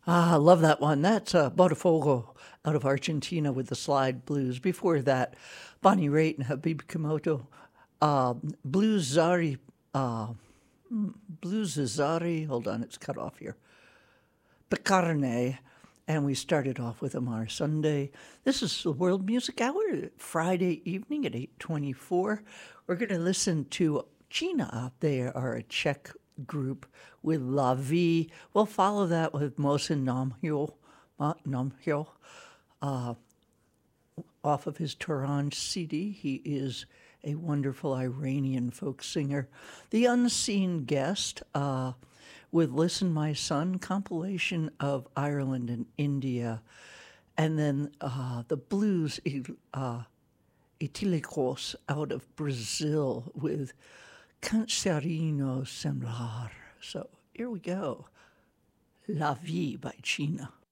Ah, I love that one. That's Botafogo out of Argentina with the slide blues. Before that, Bonnie Raitt and Habib Kimoto. Blues Zari, uh, Blues Zari, hold on, it's cut off here. Pecarne, and we started off with Amar Sunday. This is the World Music Hour, Friday evening at 8:24. We're going to listen to China. They are a Czech group with La Vie. We'll follow that with Mohsen Namhyo off of his Turanj CD. He is a wonderful Iranian folk singer. The Unseen Guest with Listen My Son, compilation of Ireland and India. And then the blues Itilicos out of Brazil with Cancerino Sembrar. So here we go. La Vie by China.